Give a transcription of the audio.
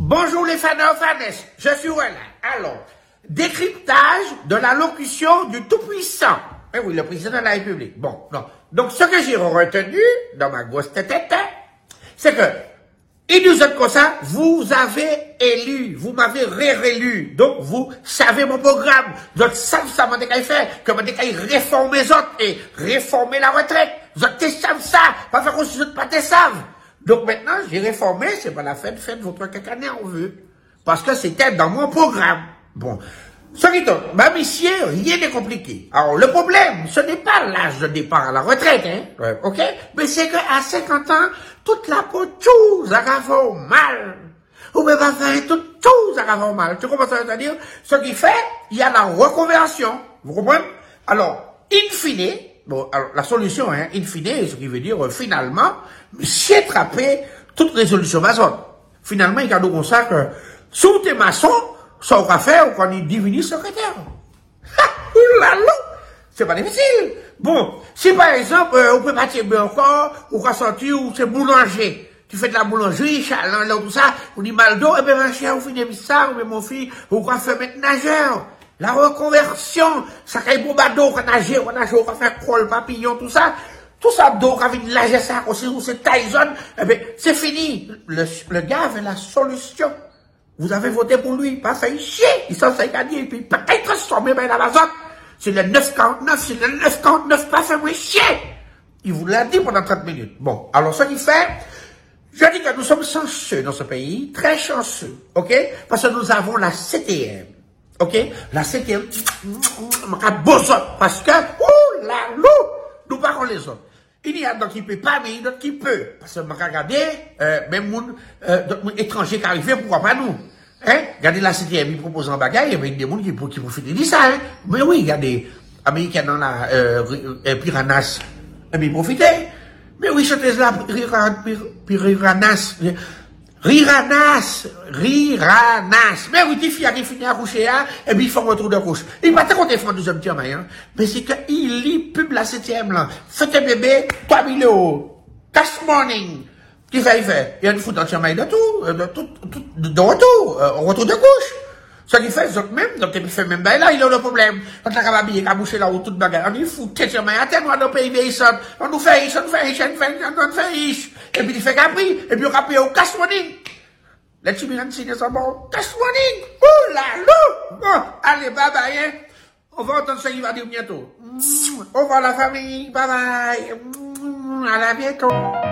Bonjour les faneurs fanès, je suis là. Alors, décryptage de la locution du Tout-Puissant. Eh oui, le président de la République. Bon, non. Donc, ce que j'ai retenu dans ma grosse tête, c'est que, il nous a dit comme ça, vous avez élu, vous m'avez réélu. Donc, vous savez mon programme. Donc, ça, vous avez fait, que vous avez réformer les autres et réformer la retraite. Vous avez ça, pas faire comme si vous n'êtes pas savent. Donc maintenant, j'ai réformé, c'est pas la fête votre cacané on veut. Parce que c'était dans mon programme. Bon. Ce qui est, ma mission, rien n'est compliqué. Alors, le problème, ce n'est pas l'âge de départ à la retraite, hein. Ok? Mais c'est qu'à 50 ans, toute la peau, tout, ça va faire mal. Ou même pas faire tout, ça va faire mal. Tu comprends ce que ça veut dire? Ce qui fait, il y a la reconversion. Vous comprenez? Alors, in fine, bon, alors, la solution, hein, in fine, ce qui veut dire, finalement, si attraper toute résolution maçonne. Finalement, il y a donc ça que, sous tes maçons, ça va faire quand il divine secrétaire. Oulala! C'est pas difficile. Bon, si par exemple, on peut pas tirer encore, ou qu'on sortir, ou c'est boulanger. Tu fais de la boulangerie, chaland, tout ça, on dit mal d'eau, et bien, ma chère, vous finissez ça, ou bien mon fils, ou qu'on fait mettre nageur. La reconversion, ça caille bon d'eau, qu'on nager, qu'on faire crawl, papillon, tout ça d'eau, qu'on vient nager ça, ou c'est Tyson, eh bien, c'est fini. Le gars avait la solution. Vous avez voté pour lui, pas fait chier. Il s'en fait gagner, et puis pas être transformé dans la zone. C'est le 949, c'est le 949, pas fait moi chier. Il vous l'a dit pendant 30 minutes. Bon, alors ce qu'il fait, je dis que nous sommes chanceux dans ce pays, très chanceux, ok? Parce que nous avons la CTM, ok? La CTM, parce que, ouh là, nous parlons les autres. Il y a d'autres qui ne peuvent pas, mais il y a d'autres qui peuvent. Parce que, regardez, même d'autres étrangers qui arrivent, pourquoi pas nous? Hein? Regardez la CTM, ils proposent un bagage, il y a des gens qui profitent de ça, hein? Mais oui, il y a des Américains dans la, Piranas, ils profitent. Mais oui, c'était là, Riranas. Mais oui, des filles qui finissent à coucher, et puis ils font un tour de couche. Ils ne pas compter faire deuxième tiers, hein. Mais c'est qu'il lit pub la septième, là. Faites un bébé, 3000 €. Cash morning. Qu'est-ce qu'il fait? Il y a une fout en tiers de tout, de retour, retour de couche. Ce qui fait, donc même, donc il fait même là, il a le problème. Quand la cababille est bouché là où toute bagarre, on dit fou, tête sur main, attends, dans le pays vieillissant, on nous fait riche, on fait riche. Et puis il fait capri, et puis on capri au cash morning. Les Timiran signe ça bon, cash morning. Oh là là! Bon, allez, bye bye, hein. On va entendre ce qu'il va dire bientôt. Au revoir la famille, bye bye. À la bientôt.